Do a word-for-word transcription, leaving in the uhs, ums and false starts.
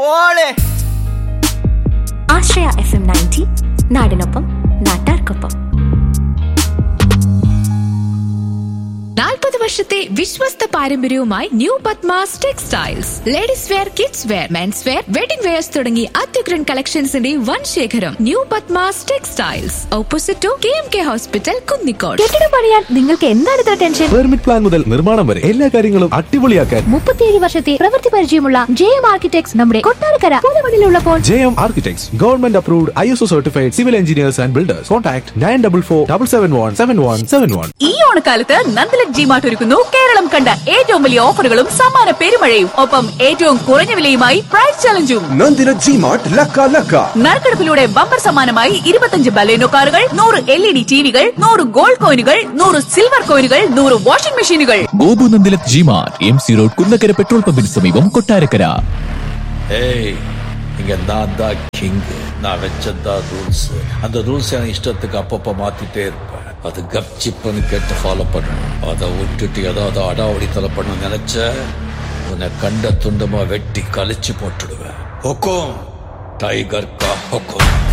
മോളെ. ആശ്രയ F M ninety, നാടിനൊപ്പം നാട്ടാർക്കൊപ്പം. നാൽപ്പത് വർഷത്തെ വിശ്വസ്ത പാരമ്പര്യവുമായി new Padmas textiles. Ladies wear, kids wear, men's wear, wedding wears തുടങ്ങി അത്യുഗ്രൻ കളക്ഷൻസിന്റെ വൻ ശേഖരം. New Padmas textiles, opposite to K M K hospital, Kunnicode. കെട്ടിടം പണിയാൻ നിങ്ങൾക്ക് എന്താണ് ഇത്ര ടെൻഷൻ? പെർമിറ്റ് പ്ലാൻ മുതൽ നിർമ്മാണം വരെ എല്ലാ കാര്യങ്ങളും അടിപൊളിയാക്കാൻ മുപ്പത്തിയേഴ് വർഷത്തെ പ്രവൃത്തി പരിചയമുള്ള ജെ എം ആർക്കിടെക്ട്സ് നമ്മുടെ Kottarakkara പുതുമണിലുള്ളപ്പോൾ. J M architects government approved I S O certified civil engineers and builders. Contact nine double four double seven one seven one seven one. ഈ ഓണക്കാലത്ത് നന്ദലക് ജി മാർട്ട് ഒരുക്കുന്നു കേരളം കണ്ട ഏറ്റവും വലിയ ഓഫറുകളും സമ്മാന പെരുമഴയും. ഒപ്പം ഏറ്റവും കുറഞ്ഞ വിലയുമായി പ്രൈസ് ചലഞ്ചും. നന്ദിലക് ജി മാർട്ട് ലക്ക ലക്ക. നറുക്കെടുപ്പിലൂടെ ബമ്പർ സമ്മാനമായി ഇരുപത്തഞ്ച് ബലേനോ കാറുകൾ, നൂറ് എൽ ഇ ഡി ടിവികൾ, നൂറ് ഗോൾഡ് കോയിനുകൾ, നൂറ് സിൽവർ കോയിനുകൾ, നൂറ് വാഷിംഗ് മെഷീനുകൾ. Gopu Nandilath G mart, M C road, Kunnakkara petrol പമ്പിന് സമീപം, കൊട്ടാരക്കര. ஏய், இங்க நான் தான் கிங். நான் வச்சதான் ரூல்ஸ். அந்த ரூல்ஸ் என் இஷ்டத்துக்கு அப்பப்ப மாத்திட்டே இருப்பேன். அது கப்சிப்புன்னு கேட்டு ஃபாலோ பண்ணணும். அதை விட்டுட்டு ஏதாவது அடாவடித்தலை பண்ண நினைச்ச உன்னை கண்ட துண்டமா வெட்டி கழிச்சு போட்டுடுவேன். ஹொக்கோம் டைகர் கா ஹொக்கோம்.